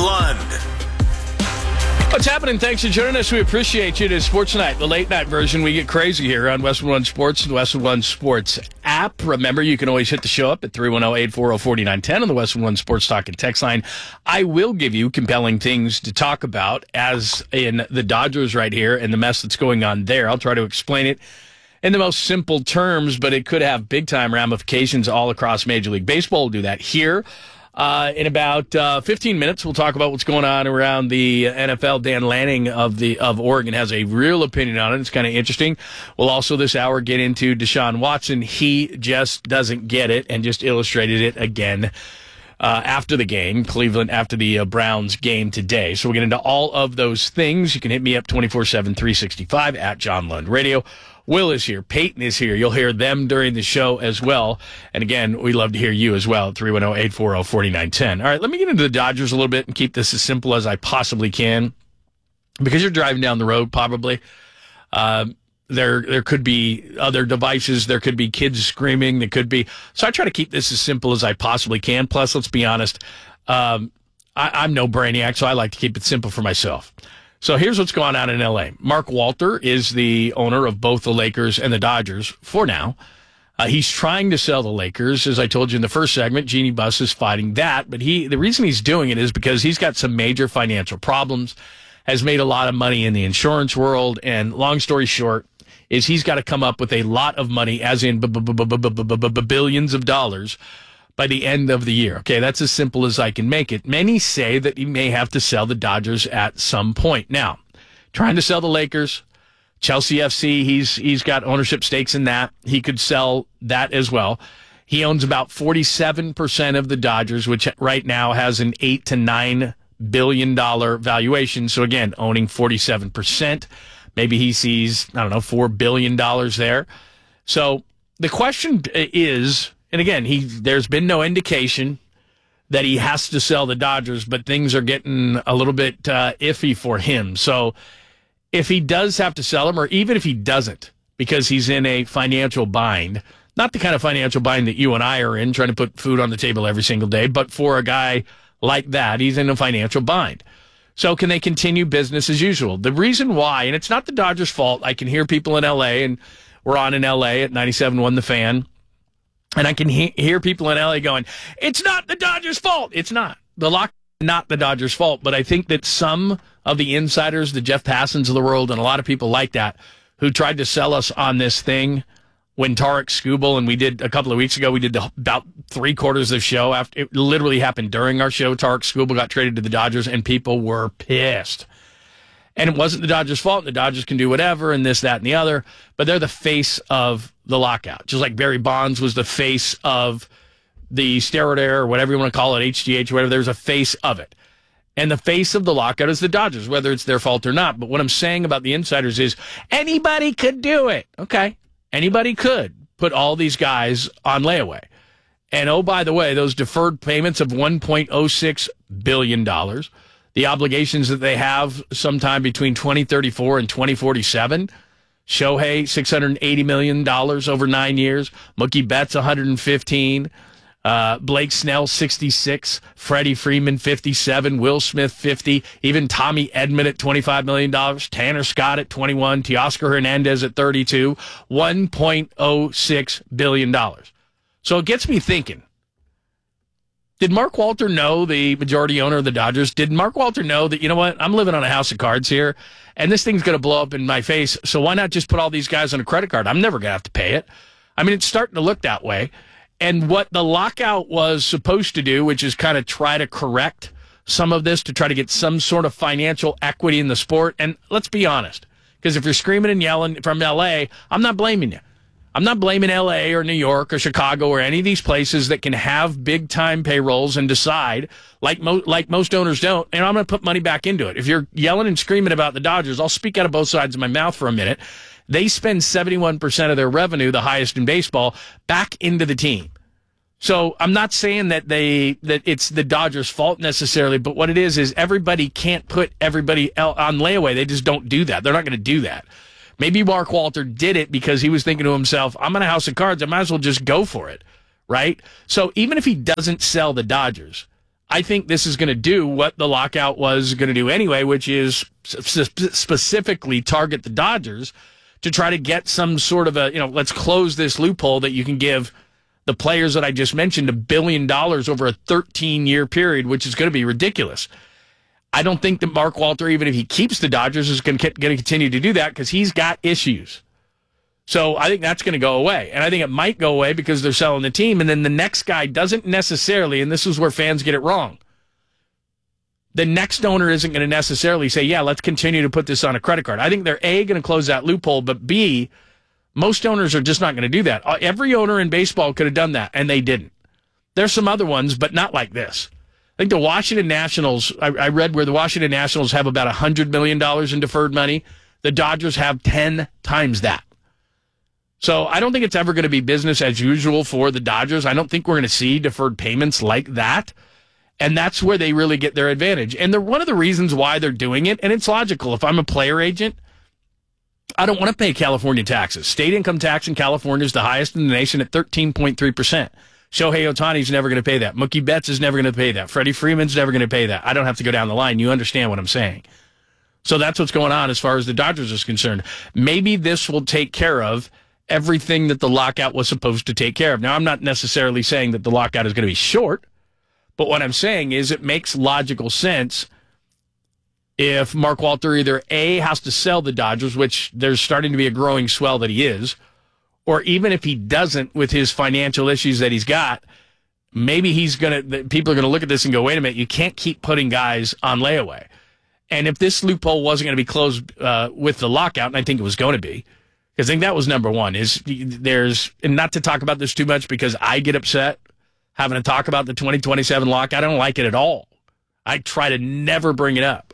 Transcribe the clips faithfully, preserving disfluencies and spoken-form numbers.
Lund. What's happening? Thanks for joining us. We appreciate you. It is Sports Night, the late night version. We get crazy here on Westwood One Sports and Westwood One Sports app. Remember, you can always hit the show up at three one zero, eight four zero, four nine one zero on the Westwood One Sports Talk and text line. I will give you compelling things to talk about, as in the Dodgers right here and the mess that's going on there. I'll try to explain it in the most simple terms, but it could have big-time ramifications all across Major League Baseball. We'll do that here. Uh, in about uh, fifteen minutes, we'll talk about what's going on around the N F L. Dan Lanning of the of Oregon has a real opinion on it. It's kind of interesting. We'll also this hour get into Deshaun Watson. He just doesn't get it, and just illustrated it again uh, after the game, Cleveland, after the uh, Browns game today. So we'll get into all of those things. You can hit me up twenty-four seven, three sixty-five at John Lund Radio. Will is here. Peyton is here. You'll hear them during the show as well. And again, we love to hear you as well at three one zero, eight four zero, four nine one zero. All right, let me get into the Dodgers a little bit and keep this as simple as I possibly can. Because you're driving down the road, probably. Uh, there there could be other devices. There could be kids screaming. There could be. So I try to keep this as simple as I possibly can. Plus, let's be honest, um, I, I'm no brainiac, so I like to keep it simple for myself. So here's what's going on in L A. Mark Walter is the owner of both the Lakers and the Dodgers for now. Uh, he's trying to sell the Lakers. As I told you in the first segment, Jeannie Buss is fighting that. But he, the reason he's doing it is because he's got some major financial problems, has made a lot of money in the insurance world. And long story short is he's got to come up with a lot of money, as in billions of dollars, by the end of the year. Okay, that's as simple as I can make it. Many say that he may have to sell the Dodgers at some point. Now, trying to sell the Lakers, Chelsea F C, he's he's got ownership stakes in that. He could sell that as well. He owns about forty-seven percent of the Dodgers, which right now has an eight to nine billion dollar valuation. So again, owning forty-seven percent, maybe he sees, I don't know, four billion dollars there. So the question is, and again, he there's been no indication that he has to sell the Dodgers, but things are getting a little bit uh, iffy for him. So if he does have to sell them, or even if he doesn't, because he's in a financial bind, not the kind of financial bind that you and I are in, trying to put food on the table every single day, but for a guy like that, he's in a financial bind. So can they continue business as usual? The reason why, and it's not the Dodgers' fault, I can hear people in L A, and we're on in L A at ninety-seven point one The Fan, and I can he- hear people in L A going, it's not the Dodgers' fault. It's not. The lock not the Dodgers' fault, but I think that some of the insiders, the Jeff Passons of the world, and a lot of people like that, who tried to sell us on this thing when Tarek Skubal, and we did a couple of weeks ago, we did the, about three quarters of the show. After it literally happened during our show, Tarek Skubal got traded to the Dodgers, and people were pissed. And it wasn't the Dodgers' fault, and the Dodgers can do whatever, and this, that, and the other, but they're the face of the lockout. Just like Barry Bonds was the face of the steroid era, or whatever you want to call it, H G H, or whatever, there's a face of it. And the face of the lockout is the Dodgers, whether it's their fault or not. But what I'm saying about the insiders is anybody could do it. Okay. Anybody could put all these guys on layaway. And oh, by the way, those deferred payments of one point oh six billion dollars, the obligations that they have sometime between twenty thirty-four and twenty forty-seven, Shohei, six hundred eighty million dollars over nine years, Mookie Betts, one hundred fifteen, uh, Blake Snell, sixty-six, Freddie Freeman, fifty-seven, Will Smith, fifty, even Tommy Edman at twenty-five million dollars, Tanner Scott at twenty-one, Teoscar Hernandez at thirty-two, one point oh six billion dollars. So it gets me thinking, did Mark Walter know, the majority owner of the Dodgers, did Mark Walter know that, you know what, I'm living on a house of cards here, and this thing's going to blow up in my face, so why not just put all these guys on a credit card? I'm never going to have to pay it. I mean, it's starting to look that way. And what the lockout was supposed to do, which is kind of try to correct some of this, to try to get some sort of financial equity in the sport. And let's be honest, because if you're screaming and yelling from L A, I'm not blaming you. I'm not blaming L A or New York or Chicago or any of these places that can have big-time payrolls and decide, like, mo- like most owners don't, and I'm going to put money back into it. If you're yelling and screaming about the Dodgers, I'll speak out of both sides of my mouth for a minute. They spend seventy-one percent of their revenue, the highest in baseball, back into the team. So I'm not saying that they that it's the Dodgers' fault necessarily, but what it is is everybody can't put everybody else on layaway. They just don't do that. They're not going to do that. Maybe Mark Walter did it because he was thinking to himself, I'm in a house of cards, I might as well just go for it, right? So even if he doesn't sell the Dodgers, I think this is going to do what the lockout was going to do anyway, which is specifically target the Dodgers to try to get some sort of a, you know, let's close this loophole that you can give the players that I just mentioned a billion dollars over a thirteen-year period, which is going to be ridiculous. I don't think that Mark Walter, even if he keeps the Dodgers, is going to continue to do that because he's got issues. So I think that's going to go away. And I think it might go away because they're selling the team. And then the next guy doesn't necessarily, and this is where fans get it wrong, the next owner isn't going to necessarily say, yeah, let's continue to put this on a credit card. I think they're, A, going to close that loophole, but B, most owners are just not going to do that. Every owner in baseball could have done that, and they didn't. There's some other ones, but not like this. I think the Washington Nationals, I, I read where the Washington Nationals have about one hundred million dollars in deferred money. The Dodgers have ten times that. So I don't think it's ever going to be business as usual for the Dodgers. I don't think we're going to see deferred payments like that. And that's where they really get their advantage. And they're one of the reasons why they're doing it, and it's logical. If I'm a player agent, I don't want to pay California taxes. State income tax in California is the highest in the nation at thirteen point three percent. Shohei Ohtani's never going to pay that. Mookie Betts is never going to pay that. Freddie Freeman's never going to pay that. I don't have to go down the line. You understand what I'm saying. So that's what's going on as far as the Dodgers is concerned. Maybe this will take care of everything that the lockout was supposed to take care of. Now, I'm not necessarily saying that the lockout is going to be short, but what I'm saying is it makes logical sense if Mark Walter either A, has to sell the Dodgers, which there's starting to be a growing swell that he is, or even if he doesn't with his financial issues that he's got, maybe he's going to, people are going to look at this and go, wait a minute, you can't keep putting guys on layaway. And if this loophole wasn't going to be closed uh, with the lockout, and I think it was going to be, because I think that was number one, is there's, and not to talk about this too much because I get upset having to talk about the twenty twenty-seven lockout. I don't like it at all. I try to never bring it up.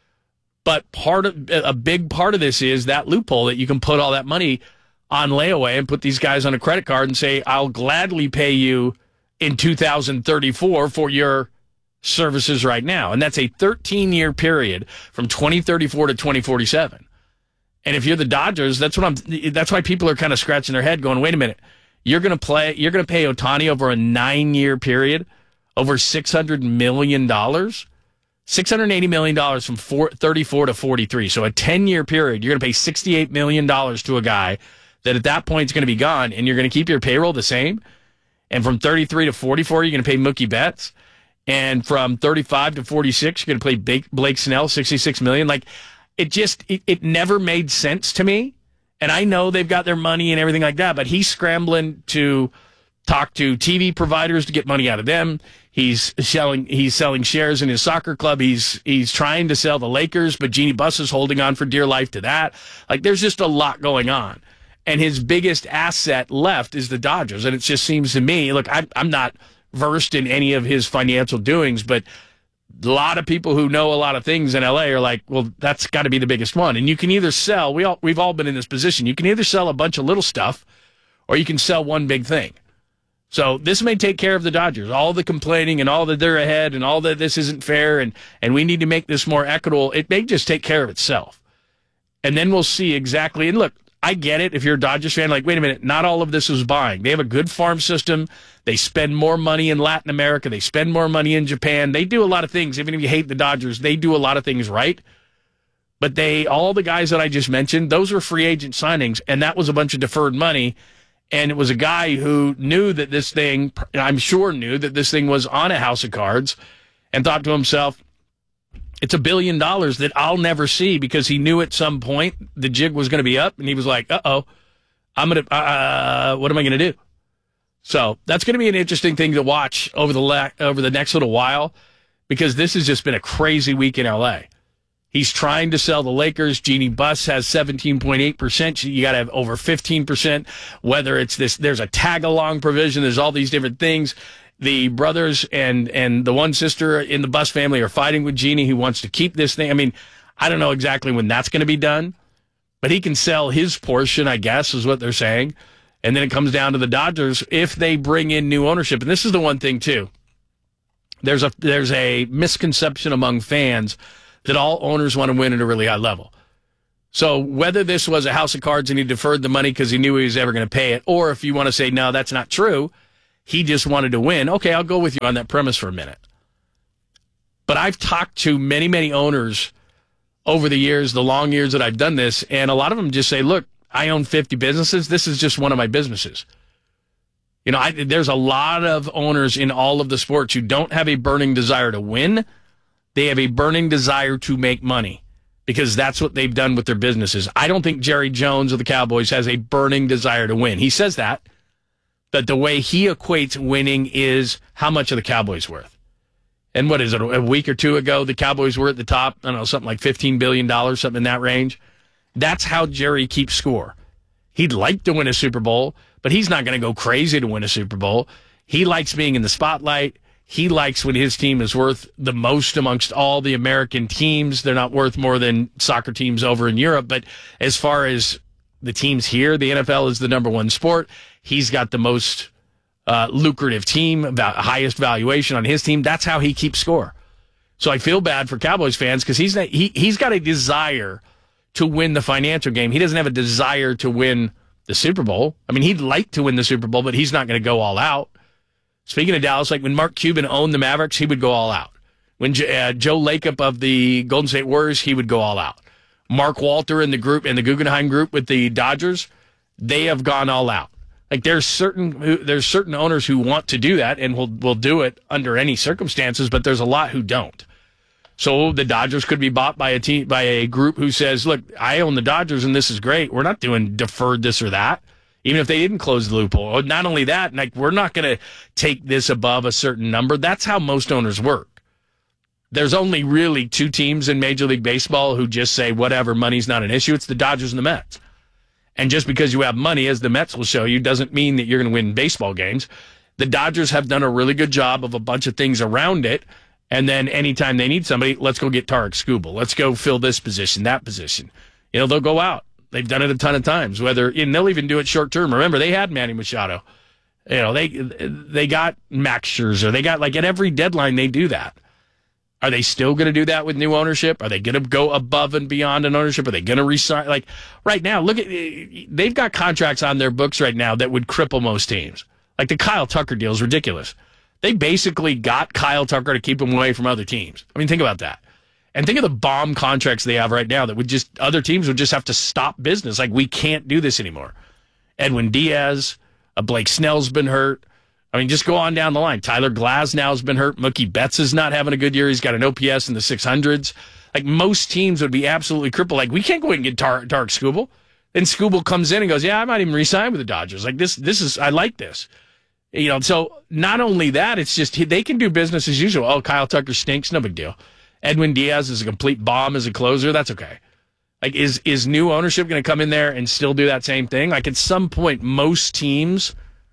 But part of, a big part of this is that loophole that you can put all that money on layaway and put these guys on a credit card and say, I'll gladly pay you in two thousand thirty-four for your services right now. And that's a thirteen-year period from twenty thirty-four to twenty forty-seven. And if you're the Dodgers, that's what I'm. That's why people are kind of scratching their head, going, "Wait a minute, you're going to play. You're going to pay Ohtani over a nine-year period, over six hundred million dollars, six hundred eighty million dollars from four, thirty-four to forty-three. So a ten-year period, you're going to pay sixty-eight million dollars to a guy that at that point is going to be gone, and you're going to keep your payroll the same. And from thirty-three to forty-four, you're going to pay Mookie Betts, and from thirty-five to forty-six, you're going to play Blake, Blake Snell, sixty-six million dollars. Like. It just, it, it never made sense to me. And I know they've got their money and everything like that, but he's scrambling to talk to T V providers to get money out of them. He's selling, he's selling shares in his soccer club. He's, he's trying to sell the Lakers, but Jeannie Buss is holding on for dear life to that. Like, there's just a lot going on. And his biggest asset left is the Dodgers. And it just seems to me, look, I, I'm not versed in any of his financial doings, but a lot of people who know a lot of things in L A are like, well, that's got to be the biggest one. And you can either sell, we all, we've all been in this position, you can either sell a bunch of little stuff or you can sell one big thing. So this may take care of the Dodgers. All the complaining and all that they're ahead and all that this isn't fair and, and we need to make this more equitable, it may just take care of itself. And then we'll see exactly, and look, I get it if you're a Dodgers fan, like, wait a minute, not all of this is buying. They have a good farm system. They spend more money in Latin America. They spend more money in Japan. They do a lot of things. Even if you hate the Dodgers, they do a lot of things right. But they, all the guys that I just mentioned, those were free agent signings, and that was a bunch of deferred money. And it was a guy who knew that this thing, I'm sure knew that this thing was on a house of cards and thought to himself, it's a billion dollars that I'll never see, because he knew at some point the jig was going to be up, and he was like, uh-oh, I'm going to, uh, what am I going to do? So that's going to be an interesting thing to watch over the la- over the next little while, because this has just been a crazy week in L A. He's trying to sell the Lakers. Jeannie Buss has seventeen point eight percent. You got to have over fifteen percent, whether it's this, there's a tag-along provision, there's all these different things. The brothers and, and the one sister in the Buss family are fighting with Jeannie, who wants to keep this thing. I mean, I don't know exactly when that's going to be done, but he can sell his portion, I guess, is what they're saying. And then it comes down to the Dodgers if they bring in new ownership. And this is the one thing, too. There's a there's a misconception among fans that all owners want to win at a really high level. So whether this was a house of cards and he deferred the money because he knew he was ever going to pay it, or if you want to say, no, that's not true, he just wanted to win. Okay, I'll go with you on that premise for a minute. But I've talked to many, many owners over the years, the long years that I've done this, and a lot of them just say, look, I own fifty businesses. This is just one of my businesses. You know, I, there's a lot of owners in all of the sports who don't have a burning desire to win. They have a burning desire to make money because that's what they've done with their businesses. I don't think Jerry Jones of the Cowboys has a burning desire to win. He says that, but the way he equates winning is how much are the Cowboys worth. And what is it, a week or two ago, the Cowboys were at the top, I don't know, something like fifteen billion dollars, something in that range. That's how Jerry keeps score. He'd like to win a Super Bowl, but he's not going to go crazy to win a Super Bowl. He likes being in the spotlight. He likes when his team is worth the most amongst all the American teams. They're not worth more than soccer teams over in Europe. But as far as the teams here, the N F L is the number one sport. He's got the most uh, lucrative team, about highest valuation on his team. That's how he keeps score. So I feel bad for Cowboys fans because he's not, he he's got a desire to win the financial game. He doesn't have a desire to win the Super Bowl. I mean, he'd like to win the Super Bowl, but he's not going to go all out. Speaking of Dallas, like when Mark Cuban owned the Mavericks, he would go all out. When uh, Joe Lacob of the Golden State Warriors, he would go all out. Mark Walter and the group and the Guggenheim group with the Dodgers, they have gone all out. Like there's certain there's certain owners who want to do that and will will do it under any circumstances, but there's a lot who don't. So the Dodgers could be bought by a team, by a group who says, look, I own the Dodgers and this is great. We're not doing deferred this or that, even if they didn't close the loophole. Not only that, like we're not going to take this above a certain number. That's how most owners work. There's only really two teams in Major League Baseball who just say, whatever, money's not an issue. It's the Dodgers and the Mets. And just because you have money, as the Mets will show you, doesn't mean that you're going to win baseball games. The Dodgers have done a really good job of a bunch of things around it. And then anytime they need somebody, let's go get Tarek Skubal. Let's go fill this position, that position. You know, they'll go out. They've done it a ton of times. Whether and they'll even do it short term. Remember, they had Manny Machado. You know, they they got Max Scherzer. They got like at every deadline they do that. Are they still going to do that with new ownership? Are they going to go above and beyond an ownership? Are they going to resign? Like right now, look at they've got contracts on their books right now that would cripple most teams. Like the Kyle Tucker deal is ridiculous. They basically got Kyle Tucker to keep him away from other teams. I mean, think about that. And think of the bomb contracts they have right now that would just, other teams would just have to stop business. Like, we can't do this anymore. Edwin Diaz, uh, Blake Snell's been hurt. I mean, just go on down the line. Tyler Glasnow's been hurt. Mookie Betts is not having a good year. He's got an O P S in the six hundreds. Like, most teams would be absolutely crippled. Like, we can't go and get Tar- Tarek Skubal. Then Skubal comes in and goes, yeah, I might even re-sign with the Dodgers. Like, this, this is, I like this. You know, so not only that, it's just they can do business as usual. Oh, Kyle Tucker stinks, no big deal. Edwin Diaz is a complete bomb as a closer, that's okay. Like, is is new ownership going to come in there and still do that same thing? Like, at some point, most teams,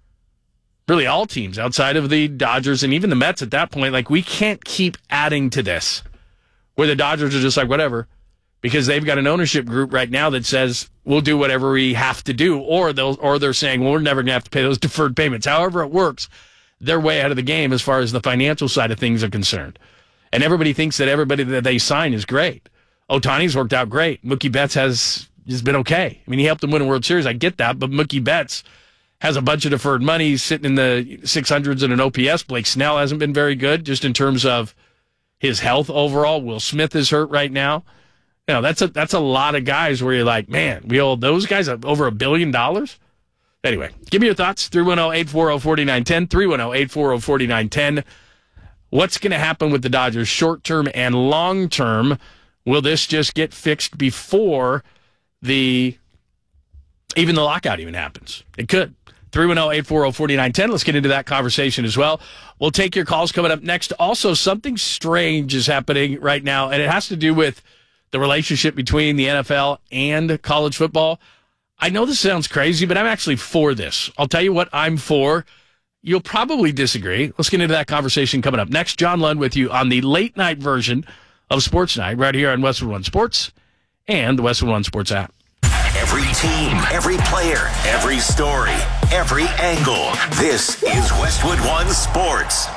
really all teams outside of the Dodgers and even the Mets at that point, like, we can't keep adding to this where the Dodgers are just like, whatever, because they've got an ownership group right now that says we'll do whatever we have to do, or they'll or they're saying, well, we're never going to have to pay those deferred payments. However it works, they're way ahead of the game as far as the financial side of things are concerned. And everybody thinks that everybody that they sign is great. Ohtani's worked out great. Mookie Betts has, has been okay. I mean, he helped them win a World Series. I get that, but Mookie Betts has a bunch of deferred money. He's sitting in the six hundreds and an O P S. Blake Snell hasn't been very good just in terms of his health overall. Will Smith is hurt right now. You know, that's a that's a lot of guys where you're like, man, we owe those guys over a billion dollars? Anyway, give me your thoughts. three one zero, eight four zero, four nine one zero, three one zero, eight four zero, four nine one zero. What's going to happen with the Dodgers short-term and long-term? Will this just get fixed before the even the lockout even happens? It could. three one zero, eight four zero, four nine one zero. Let's get into that conversation as well. We'll take your calls coming up next. Also, something strange is happening right now, and it has to do with the relationship between the N F L and college football. I know this sounds crazy, but I'm actually for this. I'll tell you what I'm for. You'll probably disagree. Let's get into that conversation coming up next. John Lund with you on the late night version of Sports Night right here on Westwood One Sports and the Westwood One Sports app. Every team, every player, every story, every angle. This is Westwood One Sports.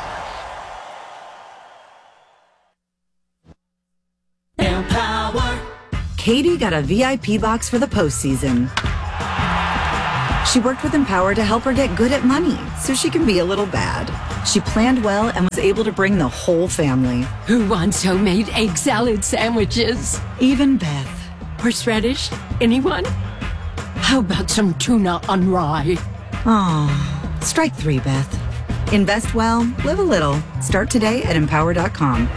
Empower. Katie got a V I P box for the postseason. She worked with Empower to help her get good at money so she can be a little bad. She planned well and was able to bring the whole family. Who wants homemade egg salad sandwiches? Even Beth. Horseradish? Anyone? How about some tuna on rye? Aw, strike three, Beth. Invest well, live a little. Start today at empower dot com.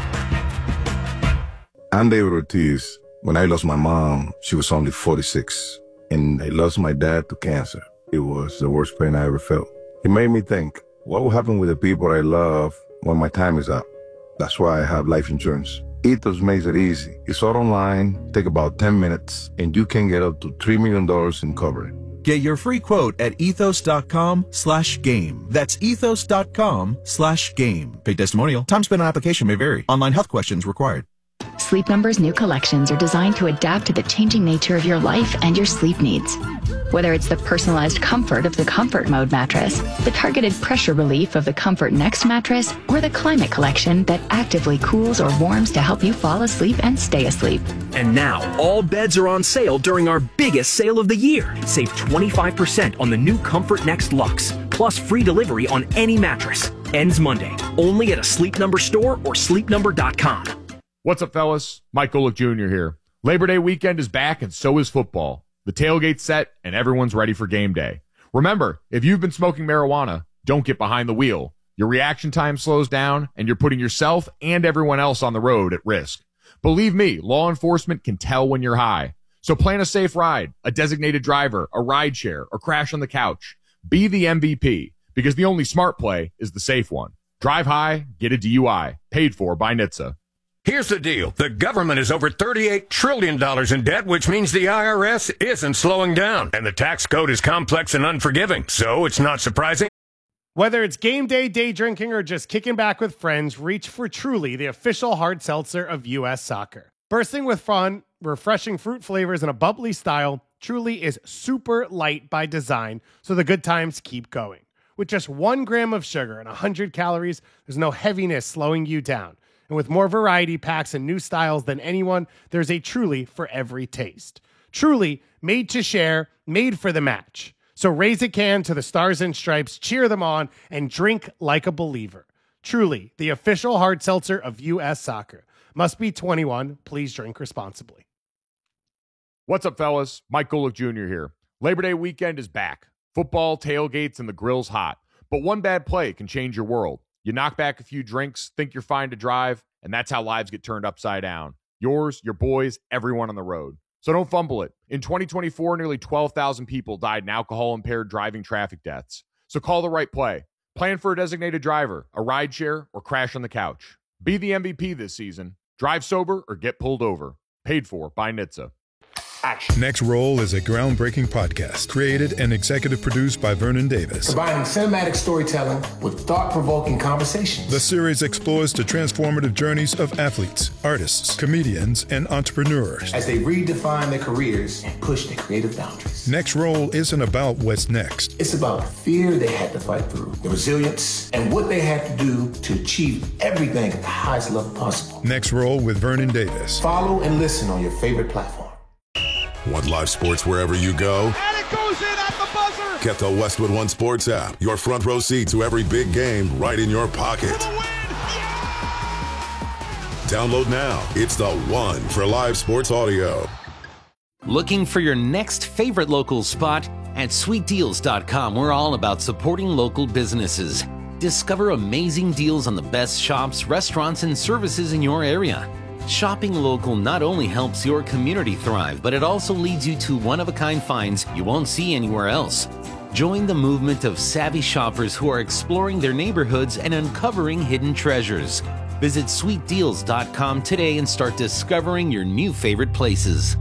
I'm David Ortiz. When I lost my mom, she was only forty-six. And I lost my dad to cancer. It was the worst pain I ever felt. It made me think, what will happen with the people I love when my time is up? That's why I have life insurance. Ethos makes it easy. It's all online, take about ten minutes, and you can get up to three million dollars in coverage. Get your free quote at ethos.com slash game. That's ethos.com slash game. Paid testimonial. Time spent on application may vary. Online health questions required. Sleep Number's new collections are designed to adapt to the changing nature of your life and your sleep needs. Whether it's the personalized comfort of the Comfort Mode mattress, the targeted pressure relief of the Comfort Next mattress, or the Climate Collection that actively cools or warms to help you fall asleep and stay asleep. And now, all beds are on sale during our biggest sale of the year. Save twenty-five percent on the new Comfort Next Luxe, plus free delivery on any mattress. Ends Monday, only at a Sleep Number store or sleep number dot com. What's up, fellas? Mike Golick Junior here. Labor Day weekend is back, and so is football. The tailgate's set, and everyone's ready for game day. Remember, if you've been smoking marijuana, don't get behind the wheel. Your reaction time slows down, and you're putting yourself and everyone else on the road at risk. Believe me, law enforcement can tell when you're high. So plan a safe ride, a designated driver, a ride share, or crash on the couch. Be the M V P, because the only smart play is the safe one. Drive high, get a D U I. Paid for by N H T S A. Here's the deal. The government is over thirty-eight trillion dollars in debt, which means the I R S isn't slowing down. And the tax code is complex and unforgiving, so it's not surprising. Whether it's game day, day drinking, or just kicking back with friends, reach for Truly, the official hard seltzer of U S Soccer. Bursting with fun, refreshing fruit flavors, and a bubbly style, Truly is super light by design, so the good times keep going. With just one gram of sugar and one hundred calories, there's no heaviness slowing you down. And with more variety packs and new styles than anyone, there's a Truly for every taste. Truly, made to share, made for the match. So raise a can to the Stars and Stripes, cheer them on, and drink like a believer. Truly, the official hard seltzer of U S Soccer. Must be twenty-one. Please drink responsibly. What's up, fellas? Mike Golick Junior here. Labor Day weekend is back. Football, tailgates, and the grill's hot. But one bad play can change your world. You knock back a few drinks, think you're fine to drive, and that's how lives get turned upside down. Yours, your boys, everyone on the road. So don't fumble it. In twenty twenty-four, nearly twelve thousand people died in alcohol-impaired driving traffic deaths. So call the right play. Plan for a designated driver, a ride share, or crash on the couch. Be the M V P this season. Drive sober or get pulled over. Paid for by N H T S A. Action. Next Roll is a groundbreaking podcast created and executive produced by Vernon Davis. Combining cinematic storytelling with thought-provoking conversations. The series explores the transformative journeys of athletes, artists, comedians, and entrepreneurs as they redefine their careers and push their creative boundaries. Next Roll isn't about what's next. It's about the fear they had to fight through, the resilience, and what they had to do to achieve everything at the highest level possible. Next Roll with Vernon Davis. Follow and listen on your favorite platform. Want live sports wherever you go? And it goes in at the buzzer! Get the Westwood One Sports app. Your front row seat to every big game right in your pocket. For the win! Yeah! Download now. It's the one for live sports audio. Looking for your next favorite local spot? At sweet deals dot com, we're all about supporting local businesses. Discover amazing deals on the best shops, restaurants, and services in your area. Shopping local not only helps your community thrive, but it also leads you to one-of-a-kind finds you won't see anywhere else. Join the movement of savvy shoppers who are exploring their neighborhoods and uncovering hidden treasures. Visit sweet deals dot com today and start discovering your new favorite places.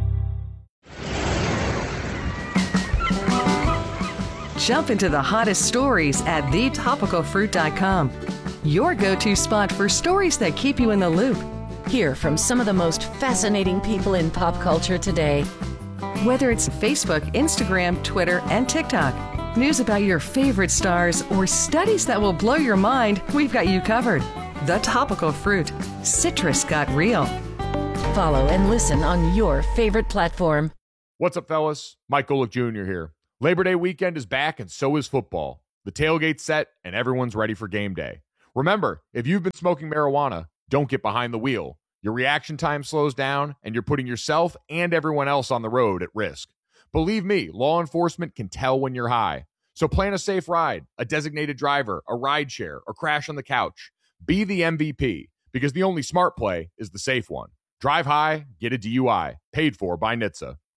Jump into the hottest stories at the topical fruit dot com. Your go-to spot for stories that keep you in the loop. Hear from some of the most fascinating people in pop culture today. Whether it's Facebook, Instagram, Twitter, and TikTok, news about your favorite stars, or studies that will blow your mind, we've got you covered. The Topical Fruit. Citrus got real. Follow and listen on your favorite platform. What's up, fellas? Mike Golick Junior here. Labor Day weekend is back, and so is football. The tailgate's set, and everyone's ready for game day. Remember, if you've been smoking marijuana, don't get behind the wheel. Your reaction time slows down, and you're putting yourself and everyone else on the road at risk. Believe me, law enforcement can tell when you're high. So plan a safe ride, a designated driver, a ride share, or crash on the couch. Be the M V P, because the only smart play is the safe one. Drive high, get a D U I. Paid for by N H T S A.